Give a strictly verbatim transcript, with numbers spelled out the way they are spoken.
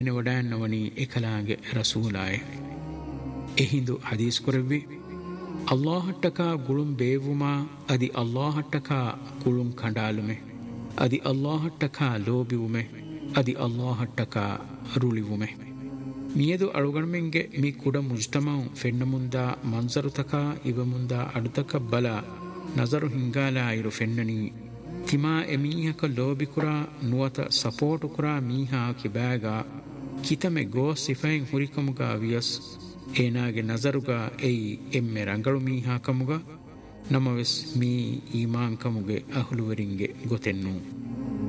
ವಡಾನ್ನವನಿ ಎಕಲಾಗೆ ರಸೂಲಾಯೆ ಎಹಿಂದು ಹದೀಸ್ ಕೊರವಿ ಅಲ್ಲಾಹಟ್ಟಕ ಗುಳುಂ ಬೇವುಮಾ ಅದಿ ಅಲ್ಲಾಹಟ್ಟಕ ಗುಳುಂ ಕಂಡಾಲುಮೆ ಅದಿ ಅಲ್ಲಾಹಟ್ಟಕ ಲೋಬಿವುಮೆ ಅದಿ ಅಲ್ಲಾಹಟ್ಟಕ ರುಳಿವುಮೆ ಮಿಯದು ಅಳುಗಣ್ಮೆಂಗೆ ಮಿ ಕುಡ ಮುಜ್ತಮಂ ಫೆನ್ನ ಮುಂದ ಮಂಜರುತಕ ಇವ ಮುಂದ ಅಡುತಕ ಬಲ ನಜರು ಹಿಂಗಾಲ ಇರು ಫೆನ್ನನಿ ತಿಮಾ ಎಮೀಹಕ ಲೋಬಿಕುರ ನುವತ ಸಪೋರ್ಟು ಕುರ ಮೀಹಾ ಕಿಬ್ಯಾಗ ಕಿತಮೆ ಗೋ ಸಿಫೈನ್ ಹುರಿಕಮುಗ ವಿಯಸ್ ಏನಾಗೆ ನಜರುಗ ಎಯಿ ಎಮ್ಮೆ ರಂಗಳು ಮೀಹಾ ಕಮುಗ ನಮವೆಸ್ ಮೀ ಈಮಾನ್ ಕಮುಗೆ ಅಹುಲುವರಿಂಗೆ ಗೊತೆನ್ನು